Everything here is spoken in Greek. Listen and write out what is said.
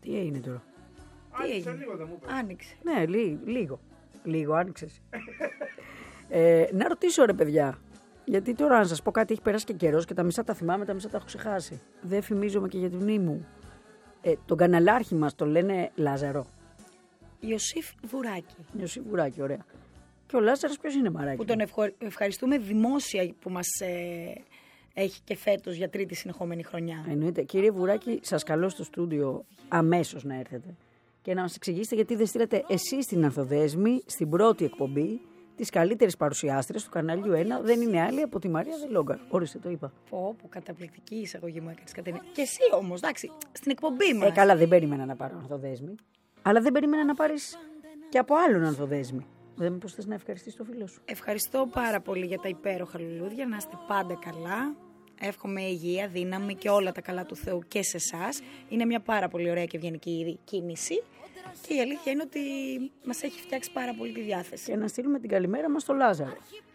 Τι έγινε τώρα? Άνοιξε λίγο, δεν μου είπες. Άνοιξε. Ναι, λίγο άνοιξες. Να ρωτήσω ρε παιδιά, γιατί τώρα να σας πω κάτι, έχει περάσει και καιρός και τα μισά τα θυμάμαι, τα μισά τα έχω ξεχάσει. Δεν φημίζομαι και για τη μνήμη μου. Τον καναλάρχη μας τον λένε Λάζαρο. Ιωσήφ Βουράκη. Ιωσήφ Βουράκη, ωραία. Και ο Λάζαρος ποιος είναι, μαράκι? Που τον ευχαριστούμε δημόσια που μας έχει και φέτος για τρίτη συνεχόμενη χρονιά. Εννοείται. Κύριε Βουράκη, σας καλώ στο στούντιο αμέσως να έρθετε και να μας εξηγήσετε γιατί δεν στείλατε εσείς την Ανθοδέσμη στην πρώτη εκπομπή της καλύτερης παρουσιάστριας του καναλιού 1. Δεν είναι άλλη από τη Μαρία Δελόγκα. Ορίστε, το είπα. Πω, καταπληκτική εισαγωγή μου έκανες, Κατερίνα. Και εσύ όμως, εντάξει, στην εκπομπή μας. Καλά, δεν περίμενα να πάρω Ανθοδέσμη. Αλλά δεν περίμενα να πάρεις και από άλλον Ανθοδέσμη. Δεν μήπως θες να ευχαριστήσεις το φίλο σου? Ευχαριστώ πάρα πολύ για τα υπέροχα λουλούδια. Να είστε πάντα καλά. Εύχομαι υγεία, δύναμη και όλα τα καλά του Θεού και σε εσάς. Είναι μια πάρα πολύ ωραία και ευγενική κίνηση. Και η αλήθεια είναι ότι μας έχει φτιάξει πάρα πολύ τη διάθεση. Και να στείλουμε την καλημέρα μας στο Λάζαρο.